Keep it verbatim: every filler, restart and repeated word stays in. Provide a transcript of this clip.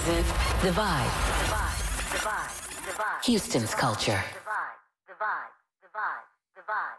is The Vibe. The Vibe. The Vibe. The Vibe. Houston's culture. The Vibe. The Vibe. The Vibe. The Vibe.